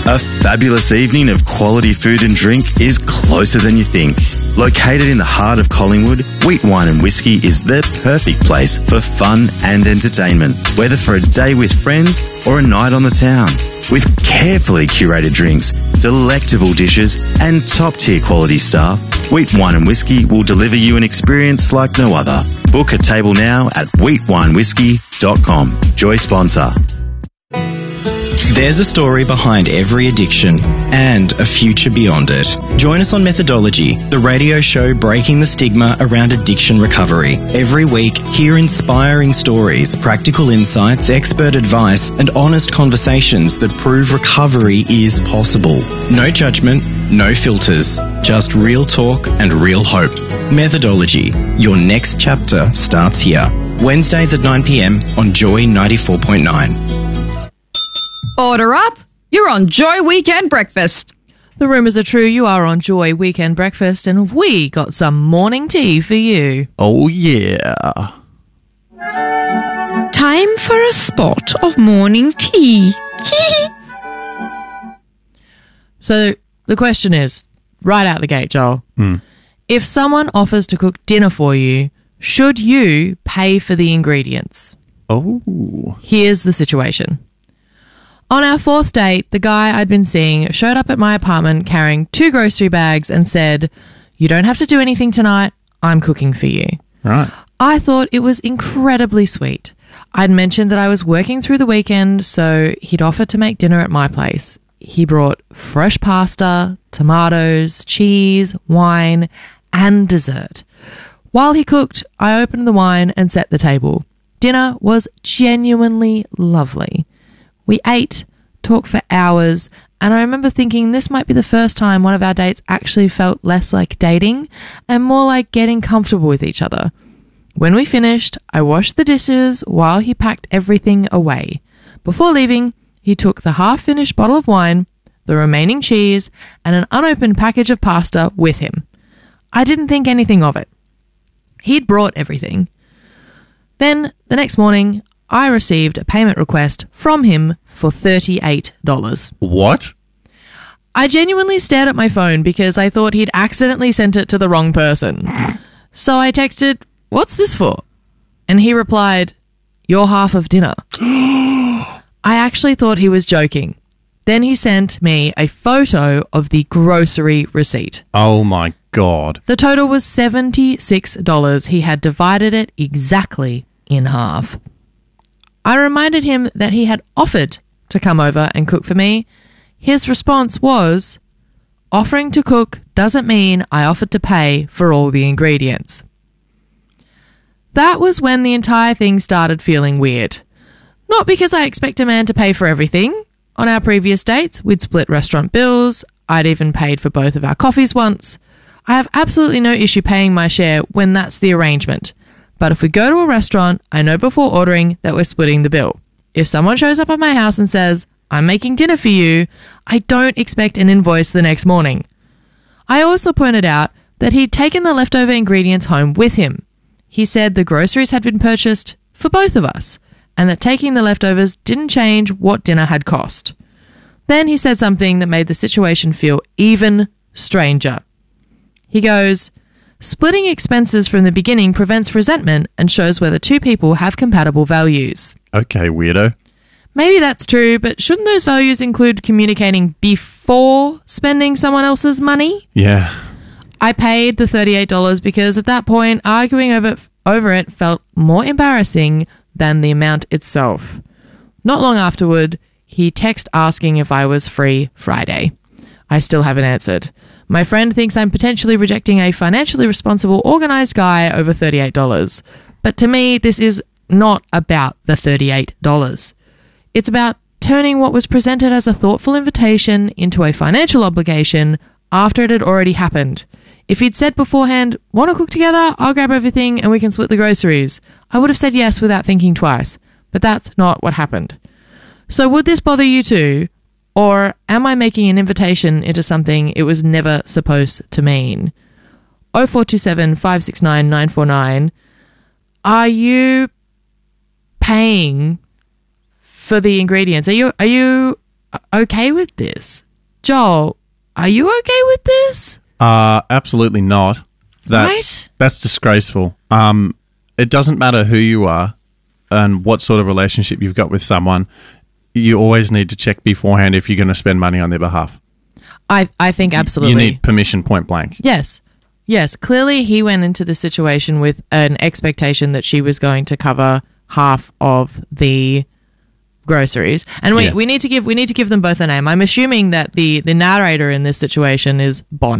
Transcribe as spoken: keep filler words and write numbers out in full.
A fabulous evening of quality food and drink is closer than you think. Located in the heart of Collingwood, Wheat Wine and Whiskey is the perfect place for fun and entertainment, whether for a day with friends or a night on the town. With carefully curated drinks, delectable dishes and top-tier quality staff, Wheat Wine and Whiskey will deliver you an experience like no other. Book a table now at wheat wine whiskey dot com. Joy sponsor. There's a story behind every addiction and a future beyond it. Join us on Methodology, the radio show breaking the stigma around addiction recovery. Every week, hear inspiring stories, practical insights, expert advice, and honest conversations that prove recovery is possible. No judgment, no filters, just real talk and real hope. Methodology, your next chapter starts here. Wednesdays at nine p m on Joy ninety-four point nine. Order up. You're on Joy Weekend Breakfast. The rumours are true. You are on Joy Weekend Breakfast, and we got some morning tea for you. Oh, yeah. Time for a spot of morning tea. So the question is, right out the gate, Joel, Mm. if someone offers to cook dinner for you, should you pay for the ingredients? Oh. Here's the situation. On our fourth date, the guy I'd been seeing showed up at my apartment carrying two grocery bags and said, "You don't have to do anything tonight. I'm cooking for you." Right. I thought it was incredibly sweet. I'd mentioned that I was working through the weekend, so he'd offered to make dinner at my place. He brought fresh pasta, tomatoes, cheese, wine, and dessert. While he cooked, I opened the wine and set the table. Dinner was genuinely lovely. We ate, talked for hours, and I remember thinking this might be the first time one of our dates actually felt less like dating and more like getting comfortable with each other. When we finished, I washed the dishes while he packed everything away. Before leaving, he took the half-finished bottle of wine, the remaining cheese, and an unopened package of pasta with him. I didn't think anything of it. He'd brought everything. Then, the next morning, I received a payment request from him for thirty-eight dollars. What? I genuinely stared at my phone because I thought he'd accidentally sent it to the wrong person. So I texted, "What's this for?" And he replied, "Your half of dinner." I actually thought he was joking. Then he sent me a photo of the grocery receipt. Oh, my God. The total was seventy-six dollars. He had divided it exactly in half. I reminded him that he had offered to come over and cook for me. His response was, "Offering to cook doesn't mean I offered to pay for all the ingredients." That was when the entire thing started feeling weird. Not because I expect a man to pay for everything. On our previous dates, we'd split restaurant bills. I'd even paid for both of our coffees once. I have absolutely no issue paying my share when that's the arrangement. But if we go to a restaurant, I know before ordering that we're splitting the bill. If someone shows up at my house and says, "I'm making dinner for you," I don't expect an invoice the next morning. I also pointed out that he'd taken the leftover ingredients home with him. He said the groceries had been purchased for both of us, and that taking the leftovers didn't change what dinner had cost. Then he said something that made the situation feel even stranger. He goes, "Splitting expenses from the beginning prevents resentment and shows whether two people have compatible values." Okay, weirdo. Maybe that's true, but shouldn't those values include communicating before spending someone else's money? Yeah. I paid the thirty-eight dollars because at that point, arguing over, over it felt more embarrassing than the amount itself. Not long afterward, he texted asking if I was free Friday. I still haven't answered. My friend thinks I'm potentially rejecting a financially responsible, organised guy over thirty-eight dollars. But to me, this is not about the thirty-eight dollars. It's about turning what was presented as a thoughtful invitation into a financial obligation after it had already happened. If he'd said beforehand, "Want to cook together? I'll grab everything and we can split the groceries," I would have said yes without thinking twice. But that's not what happened. So would this bother you too? Or am I making an invitation into something it was never supposed to mean? oh four two seven, five six nine, nine four nine. Are you paying for the ingredients? Are you are you okay with this. Joel, are you okay with this? Uh, absolutely not. That's, Right? That's disgraceful. Um, it doesn't matter who you are and what sort of relationship you've got with someone. You always need to check beforehand if you're going to spend money on their behalf. I, I think absolutely. You need permission point blank. Yes. Yes. Clearly, he went into the situation with an expectation that she was going to cover half of the groceries. And we, Yeah. we need to give we need to give them both a name. I'm assuming that the, the narrator in this situation is Bonnie.